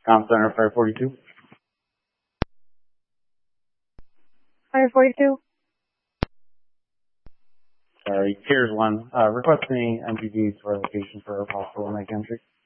Comm Center, Fire 42. Fire 42. Sorry, Tiers 1, requesting MPVs for location for possible night entry.